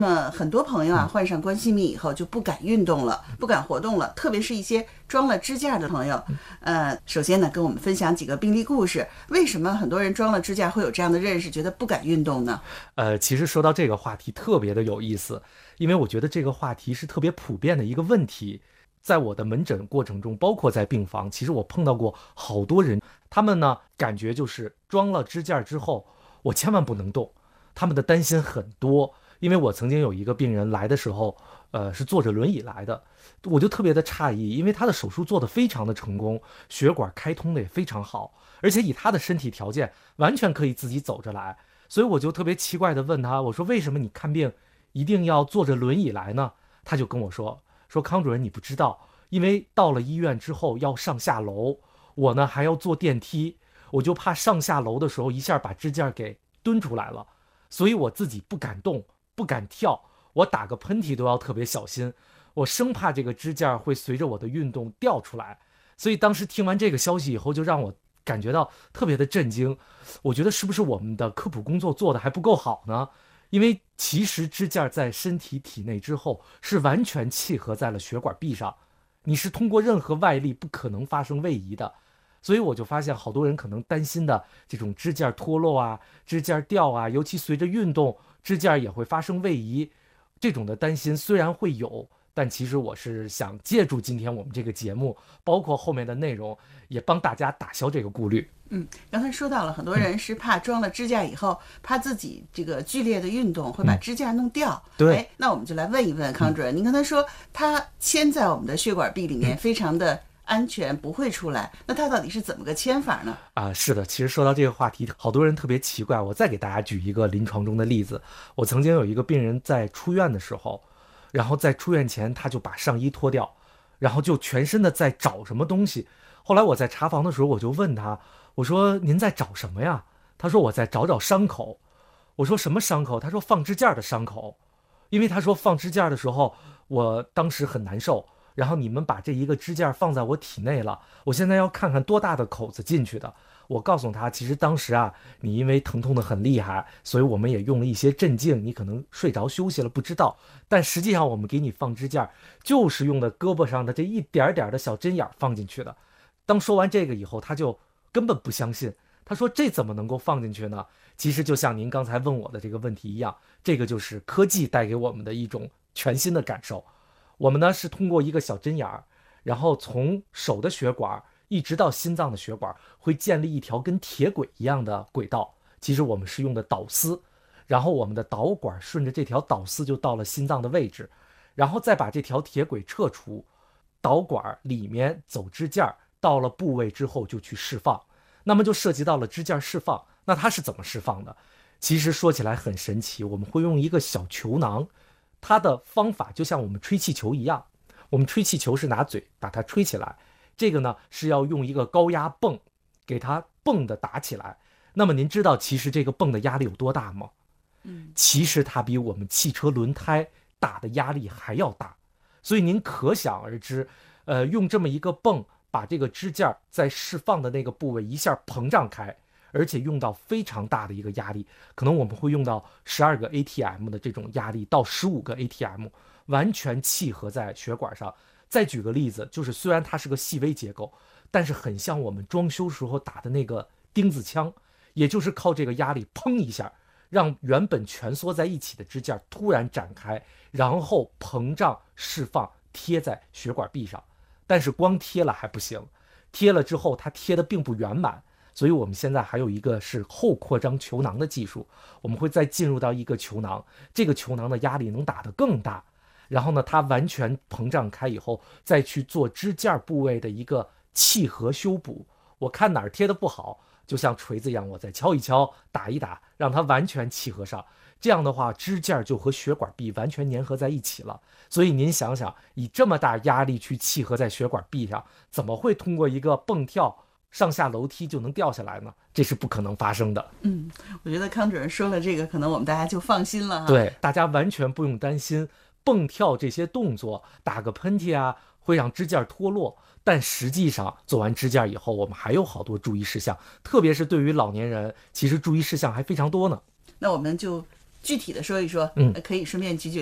很多朋友啊，患上冠心病以后就不敢运动了，不敢活动了，特别是一些装了支架的朋友。首先呢，跟我们分享几个病例故事。为什么很多人装了支架会有这样的认识，觉得不敢运动呢？ 其实说到这个话题特别的有意思，因为我觉得这个话题是特别普遍的一个问题。在我的门诊过程中，包括在病房，其实我碰到过好多人，他们呢感觉就是装了支架之后，我千万不能动，他们的担心很多。因为我曾经有一个病人来的时候，是坐着轮椅来的，我就特别的诧异，因为他的手术做得非常的成功，血管开通的也非常好，而且以他的身体条件，完全可以自己走着来。所以我就特别奇怪的问他，我说为什么你看病一定要坐着轮椅来呢？他就跟我说康主任你不知道，因为到了医院之后要上下楼，我呢还要坐电梯，我就怕上下楼的时候一下把支架给蹲出来了，所以我自己不敢动，不敢跳，我打个喷嚏都要特别小心，我生怕这个支架会随着我的运动掉出来。所以当时听完这个消息以后，就让我感觉到特别的震惊。我觉得是不是我们的科普工作做得还不够好呢？因为其实支架在身体体内之后是完全契合在了血管壁上，你是通过任何外力不可能发生位移的。所以我就发现好多人可能担心的这种支架脱落啊，支架掉啊，尤其随着运动支架也会发生位移，这种的担心虽然会有，但其实我是想借助今天我们这个节目，包括后面的内容，也帮大家打消这个顾虑。 刚才说到了，很多人是怕装了支架以后，怕自己这个剧烈的运动会把支架弄掉。 对， 那我们就来问一问康主任，您刚才说它嵌在我们的血管壁里面，非常的安全，不会出来，那它到底是怎么个嵌法呢？ 是的，其实说到这个话题，好多人特别奇怪。我再给大家举一个临床中的例子。我曾经有一个病人在出院的时候，然后在出院前他就把上衣脱掉，然后就全身的在找什么东西。后来我在查房的时候，我就问他，我说您在找什么呀？他说我在找伤口。我说什么伤口？他说放支架的伤口。因为他说放支架的时候，我当时很难受，然后你们把这一个支架放在我体内了，我现在要看看多大的口子进去的。我告诉他，其实当时你因为疼痛的很厉害，所以我们也用了一些镇静，你可能睡着休息了不知道，但实际上我们给你放支架就是用的胳膊上的这一点点的小针眼放进去的。当说完这个以后，他就根本不相信，他说这怎么能够放进去呢？其实就像您刚才问我的这个问题一样，这个就是科技带给我们的一种全新的感受。我们呢是通过一个小针眼儿，然后从手的血管一直到心脏的血管，会建立一条跟铁轨一样的轨道。其实我们是用的导丝，然后我们的导管顺着这条导丝就到了心脏的位置，然后再把这条铁轨撤除，导管里面走支架，到了部位之后就去释放。那么就涉及到了支架释放，那它是怎么释放的？其实说起来很神奇，我们会用一个小球囊，它的方法就像我们吹气球一样，我们吹气球是拿嘴把它吹起来，这个呢是要用一个高压泵给它泵的打起来。那么您知道其实这个泵的压力有多大吗？其实它比我们汽车轮胎打的压力还要大，所以您可想而知，用这么一个泵把这个支架在释放的那个部位一下膨胀开，而且用到非常大的一个压力，可能我们会用到12个 ATM 的这种压力到15个 ATM， 完全契合在血管上。再举个例子，就是虽然它是个细微结构，但是很像我们装修时候打的那个钉子枪，也就是靠这个压力砰一下，让原本蜷缩在一起的支架突然展开，然后膨胀释放，贴在血管壁上。但是光贴了还不行，贴了之后它贴的并不圆满，所以我们现在还有一个是后扩张球囊的技术，我们会再进入到一个球囊，这个球囊的压力能打得更大，然后呢它完全膨胀开以后，再去做支架部位的一个契合修补。我看哪儿贴的不好，就像锤子一样，我再敲一敲打一打，让它完全契合上，这样的话支架就和血管壁完全粘合在一起了。所以您想想，以这么大压力去契合在血管壁上，怎么会通过一个蹦跳上下楼梯就能掉下来呢？这是不可能发生的。 我觉得康主任说了这个，可能我们大家就放心了哈。 对，大家完全不用担心蹦跳这些动作，打个喷嚏会让支架脱落。但实际上做完支架以后，我们还有好多注意事项，特别是对于老年人，其实注意事项还非常多呢。 那我们就具体的说一说？可以顺便举